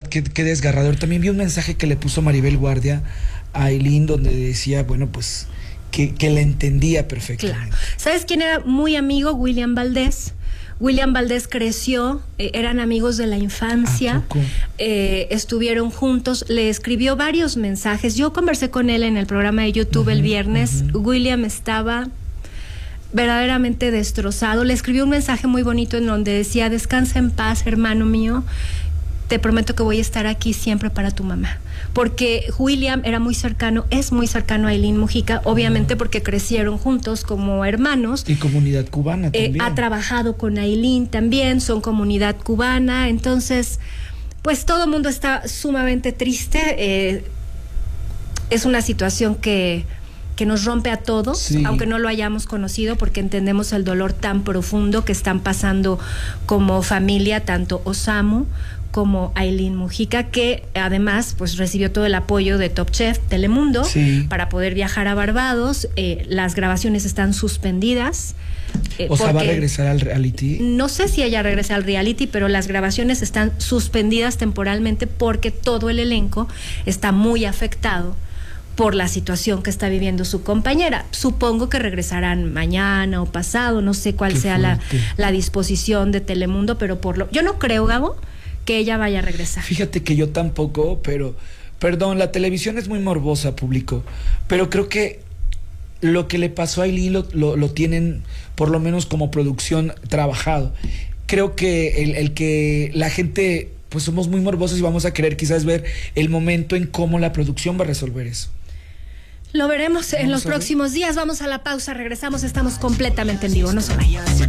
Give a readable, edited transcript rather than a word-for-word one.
qué desgarrador. También vi un mensaje que le puso Maribel Guardia a Ailín, donde decía, bueno, pues que la entendía perfectamente. Claro. ¿Sabes quién era muy amigo? William Valdés. William Valdés creció, eran amigos de la infancia, estuvieron juntos, le escribió varios mensajes. Yo conversé con él en el programa de YouTube el viernes. William estaba verdaderamente destrozado. Le escribió un mensaje muy bonito en donde decía: descansa en paz, hermano mío, te prometo que voy a estar aquí siempre para tu mamá. Porque William era muy cercano, es muy cercano a Ailín Mujica, obviamente porque crecieron juntos como hermanos. Y comunidad cubana también. Ha trabajado con Ailín también, son comunidad cubana. Entonces, pues todo el mundo está sumamente triste. Es una situación que nos rompe a todos, sí, aunque no lo hayamos conocido, porque entendemos el dolor tan profundo que están pasando como familia, tanto Osamu como Ailín Mujica, que además pues recibió todo el apoyo de Top Chef Telemundo, sí, para poder viajar a Barbados. Las grabaciones están suspendidas. O sea, ¿va a regresar al reality? No sé si ella regresa al reality, pero las grabaciones están suspendidas temporalmente porque todo el elenco está muy afectado por la situación que está viviendo su compañera. Supongo que regresarán mañana o pasado, no sé cuál sea la disposición de Telemundo, pero yo no creo, Gabo, que ella vaya a regresar. Fíjate que yo tampoco, pero perdón, la televisión es muy morbosa, público, pero creo que lo que le pasó a Ailín lo tienen, por lo menos como producción, trabajado. Creo que el que la gente, pues somos muy morbosos y vamos a querer quizás ver el momento en cómo la producción va a resolver eso. Lo veremos en los próximos días. Vamos a la pausa, regresamos, estamos completamente en vivo, no se vayan.